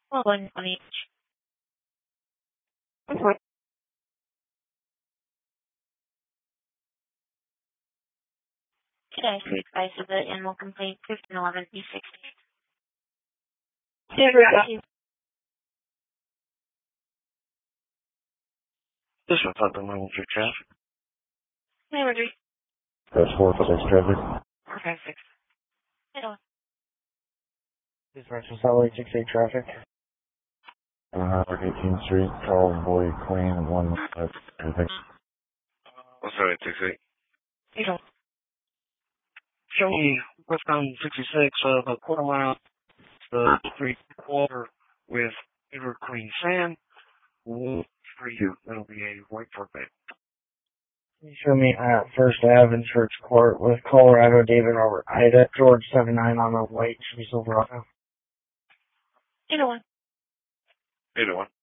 One on each. Today, we advise of the animal complaint 1511 B60. This one's up in level 3 traffic. Hey, Audrey. That's 456 traffic. 456. Hey, Dawn. This is Rachel Sally, 68 traffic. 18th Street, Charles Boy, Queen, 1, traffic. What's that at 68? Hey, Dawn. Show me westbound 66, about quarter mile, the 3/4 with River Queen Sam. For you, that'll be a white Corvette. Can you show me at First Ave in Church Court with Colorado, David Robert Ida, George 79 on the white Chevy Silverado? Either one. Either one.